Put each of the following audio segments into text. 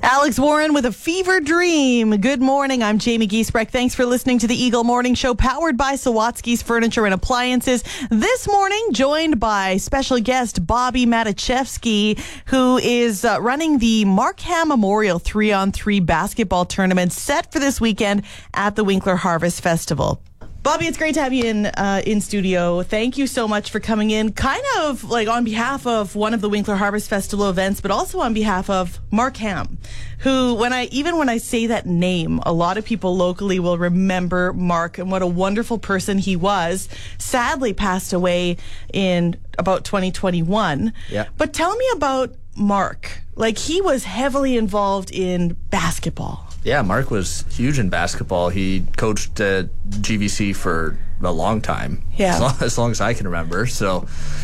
Alex Warren with a fever dream. Good morning. I'm Jamie Giesbrecht. Thanks for listening to the Eagle Morning Show, powered by Sawatsky's Furniture and Appliances. This morning, joined by special guest Bobby Matichevsky, who is running the Markham Memorial 3-on-3 basketball tournament set for this weekend at the Winkler Harvest Festival. Bobby, it's great to have you in studio. Thank you so much for coming in, kind of like on behalf of one of the Winkler Harvest Festival events, but also on behalf of Markham, who, when I say that name, a lot of people locally will remember Mark and what a wonderful person he was. Sadly passed away in about 2021. Yeah. But tell me about Mark. Like, he was heavily involved in basketball. Yeah, Mark was huge in basketball. He coached at GVC for a long time. Yeah. As long as I can remember. So,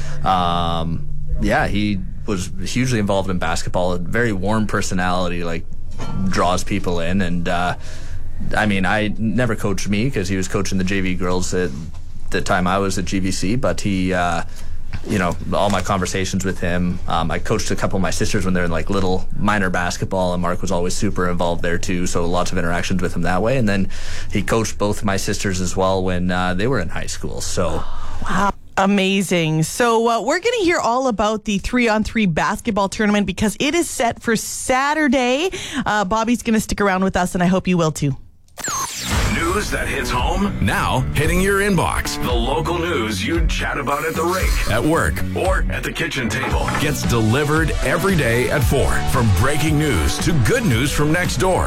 he was hugely involved in basketball. A very warm personality, like, draws people in. And, I never coached me because he was coaching the JV girls at the time I was at GVC. But he, all my conversations with him, I coached a couple of my sisters when they're in like little minor basketball, and Mark was always super involved there too, so lots of interactions with him that way. And then he coached both my sisters as well when they were in high school. So wow. Amazing. So we're going to hear all about the 3-on-3 basketball tournament because it is set for Saturday. Bobby's going to stick around with us, and I hope you will too. News that hits home, now hitting your inbox. The local news you'd chat about at the rink, at work, or at the kitchen table gets delivered every day at 4. From breaking news to good news from next door.